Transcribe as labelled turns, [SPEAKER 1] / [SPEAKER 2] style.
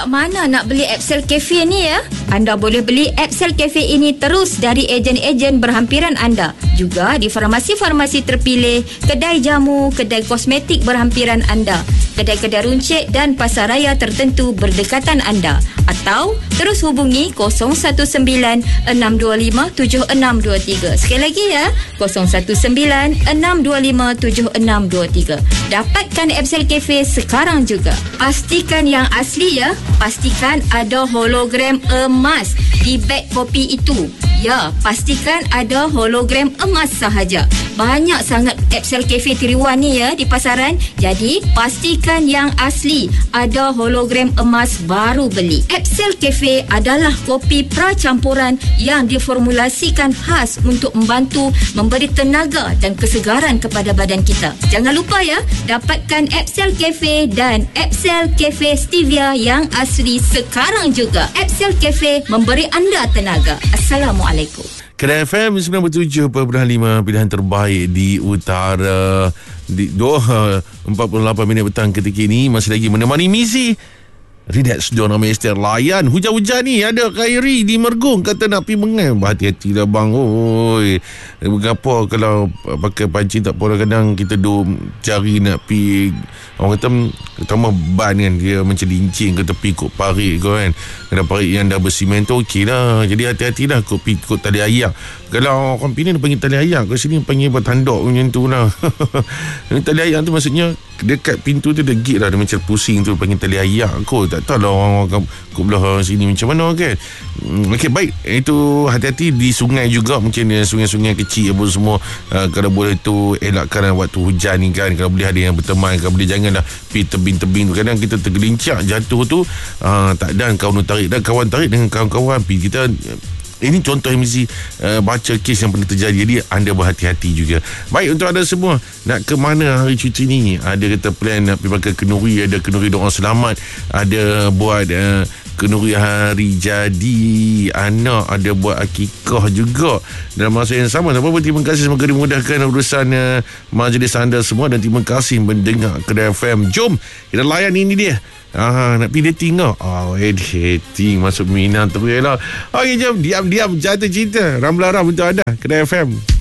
[SPEAKER 1] kat mana nak beli Epsel Cafe ni ya? Anda boleh beli Epsel Cafe ini terus dari ejen-ejen berhampiran anda. Juga di farmasi-farmasi terpilih, kedai jamu, kedai kosmetik berhampiran anda, kedai-kedai runcit dan pasaraya tertentu berdekatan anda. Atau terus hubungi 019-625-7623. Sekali lagi ya, 019-625-7623. Dapatkan Epsel Cafe sekarang juga. Pastikan yang asli ya. Pastikan ada hologram emas di beg kopi itu. Ya, pastikan ada hologram emas sahaja. Banyak sangat Epsel Cafe tiruan ni ya di pasaran. Jadi, pastikan yang asli. Ada hologram emas baru beli. Epsel Cafe adalah kopi pra-campuran yang diformulasikan khas untuk membantu memberi tenaga dan kesegaran kepada badan kita. Jangan lupa ya, dapatkan Epsel Cafe dan Epsel Cafe Stevia yang asli sekarang juga. Epsel Cafe memberi anda tenaga. Assalamualaikum.
[SPEAKER 2] Kedai FM 97.5, pilihan terbaik di utara. Di 48 minit petang ketika ini masih lagi menemani misi Relax Dona Mester layan hujan-hujan ni. Ada Khairi di Mergung kata nak pergi Mengai. Hati-hati dah bang. Oi, mengapa kalau pakai pancing tak pola, kadang kita cari nak pergi, orang kata terutama ban kan, dia macam lincing ke tepi kot parit kau kan. Kadang parit yang dah bersimen tu okey lah. Jadi hati-hati lah kot tali ayak. Kalau orang Penang dia panggil tali ayak, kat sini panggil bertanduk macam tu lah. Tali ayak tu maksudnya dekat pintu tu ada gate lah, dia macam pusing tu panggil tali ayak kot. Tak tahu lah orang kat belah sini macam mana kan. Okey, baik. Itu hati-hati di sungai juga, mungkin sungai-sungai kecil apa semua. Kalau boleh tu elakkan waktu hujan ni kan. Kalau boleh ada yang berteman, kalau boleh janganlah pergi tebing-tebing tu. Kadang kita tergelincak jatuh tu, tak ada kawan tarik dan kawan tarik dengan kawan-kawan pergi. Kita ini contoh yang mesti baca kes yang pernah terjadi. Jadi anda berhati-hati juga. Baik, untuk anda semua nak ke mana hari cuti ni, ada kata plan nak pergi pakai kenuri, ada kenuri doa selamat, ada buat kenuri hari jadi anak, ada buat akikah juga dalam masa yang sama. Terima kasih, semoga dimudahkan urusan majlis anda semua, dan terima kasih mendengar Kedai FM. Jom kita layan ini dia. Nak pergi dating kau? Dating masuk minat tu lah. Okey, jom diam-diam jatuh cinta. Ramlah-ram untuk anda Kedai FM.